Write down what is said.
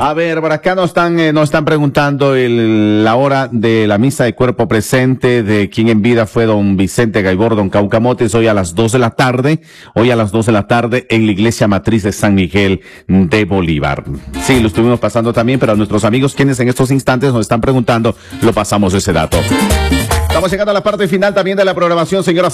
A ver, por acá nos están preguntando la hora de la misa de cuerpo presente de quien en vida fue don Vicente Gaibor, don Caucamotes, hoy a las 2 de la tarde, en la iglesia matriz de San Miguel de Bolívar. Sí, lo estuvimos pasando también, pero a nuestros amigos quienes en estos instantes nos están preguntando, lo pasamos ese dato. Estamos llegando a la parte final también de la programación, señoras